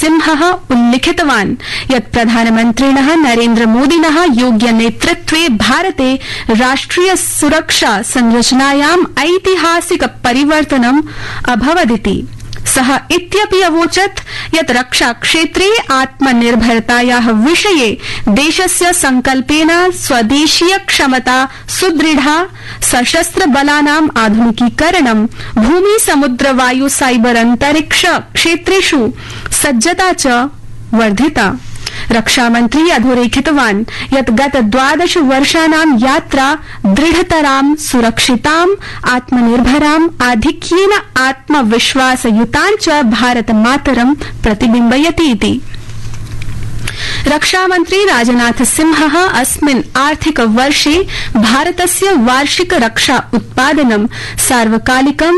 सिंहः उल्लिखितवान् यत् प्रधानमन्त्रिणः नरेन्द्र मोदिनः योग्य नेतृत्वे भारते राष्ट्रिय सुरक्षा संरचनायाम् ऐतिहासिक परिवर्तनम् अभवदिति। सः इत्यपि अवोचत् यत् रक्षा क्षेत्रे आत्मनिर्भरतायाः विषये देशस्य संकल्पेन स्वदेशीय क्षमता सुदृढा, सशस्त्र बलानाम् आधुनिकीकरणं, भूमि समुद्र वायु साइबर अंतरिक्ष क्षेत्रेषु सज्जता च वर्धिता। रक्षामन्त्री अधोरेखितवान् यत् गत 12 वर्षाणां यात्रा दृढतरां, सुरक्षितां, आत्मनिर्भरां, आधिक्येन आत्मविश्वासयुतां च भारतमातरं प्रतिबिम्बयति इति। रक्षामन्त्री राजनाथ सिंहः अस्मिन् आर्थिक वर्षे भारतस्य वार्षिक रक्षा उत्पादनं सार्वकालिकं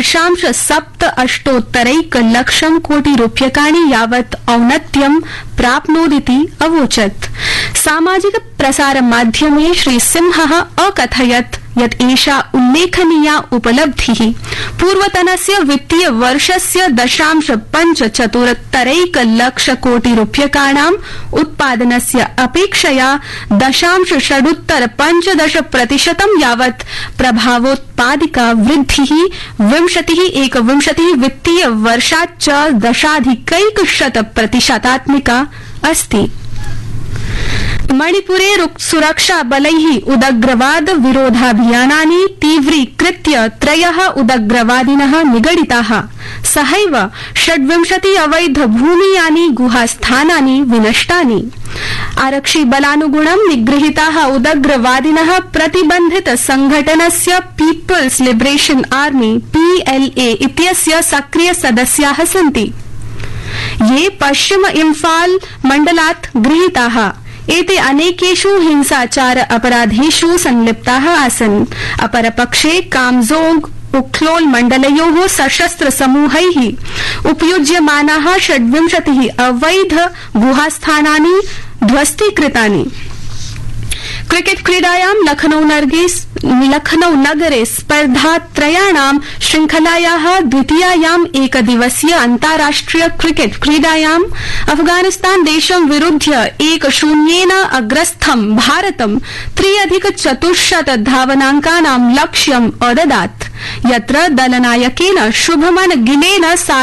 0.78 लक्षं कोटि रूप्यकाणि यावत् औन्नत्यं प्राप्नोदिति अवोचत्। सामाजिक प्रसार माध्यमे श्री सिंहः अकथयत् यत् एषा उल्लेखनीया उपलब्धिः पूर्वतनस्य वित्तीय वर्षस्य 0.75 लक्ष कोटि रूप्यकाणाम् उत्पादनस्य अपेक्षया 0.615% यावत् प्रभावोत्पादिका वृद्धिः 2021 वित्तीय वर्षात् च 10.1% अस्ति। मणिपुरे सुरक्षा बलैः उदग्रवाद विरोधाभियानानि तीव्रीकृत्य 3 उदग्रवादिनः निगडिताः। सहैव 26 अवैध भूमियानि गुहास्थानानि विनष्टानि। आरक्षि बलानुगुणं निगृहीताः उदग्रवादिनः प्रतिबन्धित संघटनस्य पीपल्स लिबरेशन आर्मी PLA इत्यस्य सक्रिय सदस्याः सन्ति, ये पश्चिम इम्फाल मण्डलात् गृहीताः। एते अनेकेषु हिंसाचार अपराधेषु संलिप्ताः आसन्। अपरपक्षे कामजोंग उख्लोल मण्डलयोः सशस्त्र समूहैः उपयुज्यमानाः 26 अवैध गुहास्थानानि ध्वस्तीकृतानि। क्रिकेट क्रीडायां लखनऊ नगरे स्पर्धात्रयाणां श्रृंखलायाः द्वितीयायाम् एकदिवसीय अन्ताराष्ट्रिय क्रिकेट क्रीडायां अफगानिस्तान देशं विरुध्य 1-0 अग्रस्थं भारतं 3+400 धावनांकानां लक्ष्यम् अददात्, यत्र दलनायकेन शुभमन गिलेन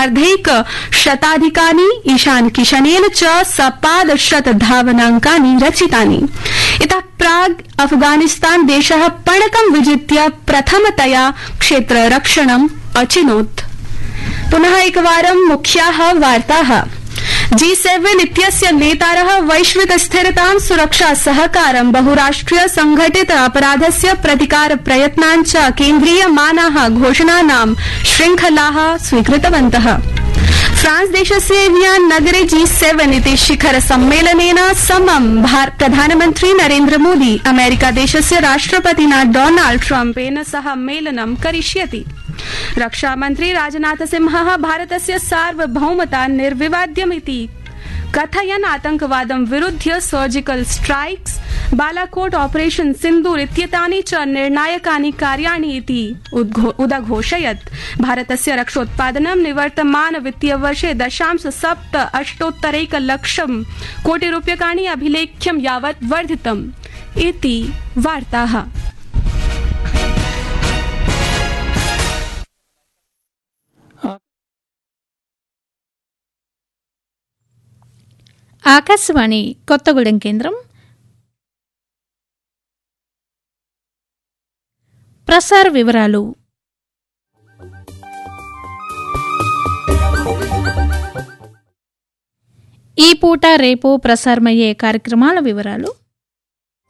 150 ईशान किशनेन च सपादशत धावनांकानि रचितानि। इतः प्राग् अफगानिस्तान देशः पणकं विजित्य प्रथमतया क्षेत्ररक्षणम् अचिनोत्। पुनः एकवारं मुख्याः वार्ताः। G7 इत्यस्य नेतारः वैश्विक स्थिरतां, सुरक्षा सहकारं, बहुराष्ट्रिय संघटित अपराधस्य प्रतिकार प्रयत्नान् च केन्द्रीयमानाः घोषणानां श्रृंखलाः स्वीकृतवन्तः। फ्रांस देशस्य एवियान नगरे G7 इति शिखर सम्मेलनेन समं प्रधानमन्त्री नरेन्द्र मोदी अमेरिका देशस्य राष्ट्रपतिना डोनाल्ड ट्रम्पेन सह मेलनं करिष्यति। रक्षामन्त्री राजनाथ सिंहः भारतस्य सार्वभौमता निर्विवाद्यमिति कथयन् आतंकवादं विरुध्य सर्जिकल स्ट्राइक्स, बालाकोट ऑपरेशन सिंदूर इत्येतानि च निर्णायकानि कार्याणि इति उदघोषयत्। भारतस्य रक्षोत्पादनं निवर्तमान वित्तीय वर्षे 0.78 लक्षं कोटि रूप्यकाणि अभिलेख्यं यावत् वर्धितम् इति वार्ताः। ఆకాశవాణి కొత్తగూడెం కేంద్రం. ప్రసార వివరాలు. ఈ పూట రేపు ప్రసారమయ్యే కార్యక్రమాల వివరాలు.